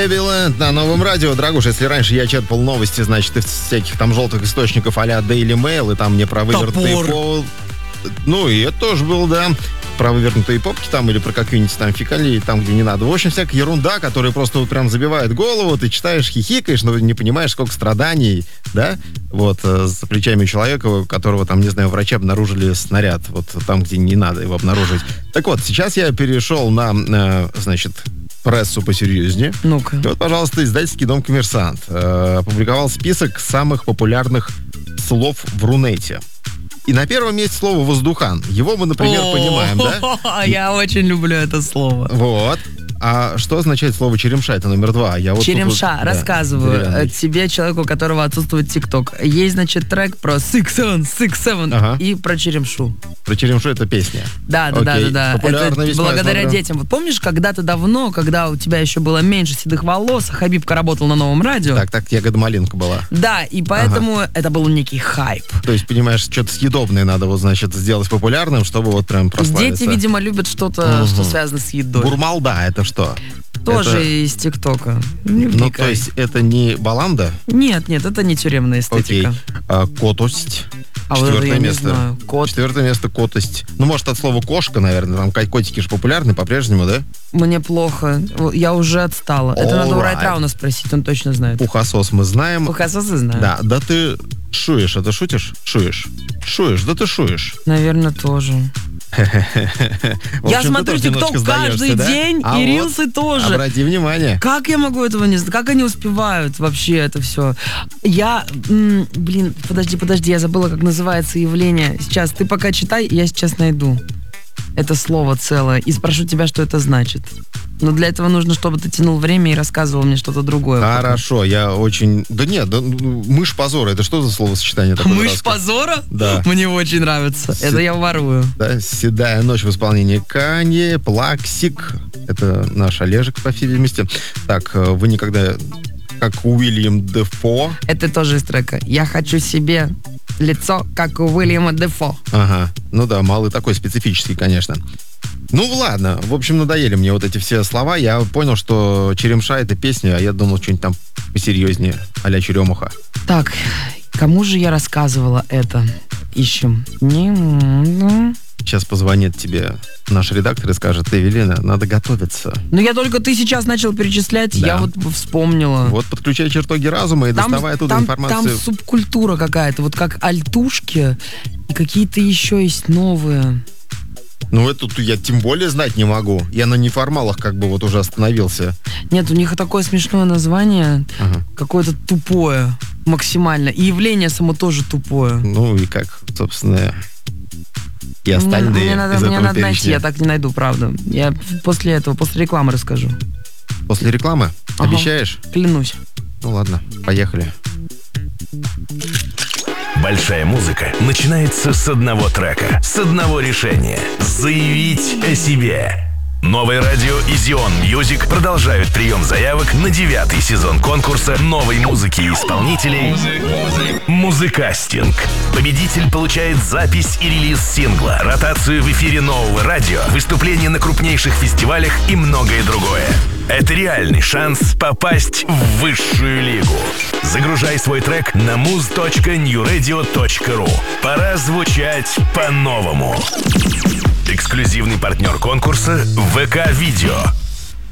Babyland на Новом радио. Драгуш, если раньше я черпал новости, значит, из всяких там желтых источников а-ля Daily Mail, и там мне про вывернутые попки. Ну, и это тоже было, да. Про вывернутые попки там или про какие-нибудь там фекалии, там, где не надо. В общем, всякая ерунда, которая просто вот прям забивает голову. Ты читаешь, хихикаешь, но не понимаешь, сколько страданий, да, вот, за плечами человека, у которого там, не знаю, врачи обнаружили снаряд, вот там, где не надо его обнаружить. Так вот, сейчас я перешел на, значит, прессу посерьезнее. Ну-ка. И вот, пожалуйста, издательский дом «Коммерсант» опубликовал список самых популярных слов в Рунете. И на первом месте слово «воздухан». Его мы, например, понимаем, да? Я очень люблю это слово. Вот. А что означает слово «черемша»? Это номер 2. Черемша, рассказываю тебе, человеку, у которого отсутствует ТикТок. Есть, значит, трек про Six Seven и про черемшу. Про черемшу это песня? Да. Это благодаря детям. Вот помнишь, когда-то давно, когда у тебя еще было меньше седых волос, Хабибка работал на Новом радио. Так, ягода малинка была. Да, и поэтому это был некий хайп. То есть, понимаешь, что-то съедобное надо вот, значит, сделать популярным, чтобы вот прям прославиться. Дети, видимо, любят что-то, что связано с едой. Бурмалда, это что? Тоже из ТикТока. Ну, то есть, это не баланда? Нет, это не тюремная эстетика. Окей. Котость. Четвертое место. Четвертое место — котость. Ну, может, от слова кошка, наверное. Там котики же популярны по-прежнему, да? Мне плохо. Я уже отстала. Это надо у Райтрауна спросить, он точно знает. Пухосос мы знаем. Пухососы знаю. Да ты шуешь. Это шутишь? Шуешь. Да ты шуешь. Наверное, тоже. Я смотрю ТикТок каждый день, и рилсы тоже. Обрати внимание. Как я могу этого не знать? Как они успевают вообще это все? Подожди, я забыла, как называется явление. Сейчас, ты пока читай, я сейчас найду это слово целое и спрошу тебя, что это значит. Но для этого нужно, чтобы ты тянул время и рассказывал мне что-то другое. Хорошо, я очень... мышь позора, это что за словосочетание такое? Мышь позора? Да. Мне очень нравится. Это я ворую. Да, «Седая ночь» в исполнении Канье, «Плаксик». Это наш Олежек, по всей видимости. Так, вы никогда... Как Уильям Дефо. Это тоже из трека. Я хочу себе лицо, как у Уильяма Дефо. Ага. Ну да, малый такой специфический, конечно. Ну ладно, в общем, надоели мне вот эти все слова. Я понял, что «Черемша» — это песня, а я думал, что-нибудь там посерьезнее, а-ля «Черемуха». Так, кому же я рассказывала это? Ищем. Сейчас позвонит тебе наш редактор и скажет: Эвелина, надо готовиться. Ну, ты сейчас начал перечислять, да. Я вот вспомнила. Вот подключай чертоги разума и доставай оттуда информацию. Там субкультура какая-то, вот как альтушки, и какие-то еще есть новые. Ну, это я тем более знать не могу. Я на неформалах как бы вот уже остановился. Нет, у них такое смешное название, какое-то тупое максимально. И явление само тоже тупое. Ну, и как, собственно... И остальные мне надо найти, я так не найду, правда. Я после рекламы расскажу. После рекламы? Ага. Обещаешь? Клянусь. Ну ладно, поехали. Большая музыка начинается с одного трека, с одного решения. Заявить о себе. Новое радио и Зион Мьюзик продолжают прием заявок на 9-й сезон конкурса новой музыки и исполнителей «Музыкастинг». Победитель получает запись и релиз сингла, ротацию в эфире нового радио, выступления на крупнейших фестивалях и многое другое. Это реальный шанс попасть в высшую лигу. Загружай свой трек на muz.newradio.ru. Пора звучать по-новому. Эксклюзивный партнер конкурса ВК Видео.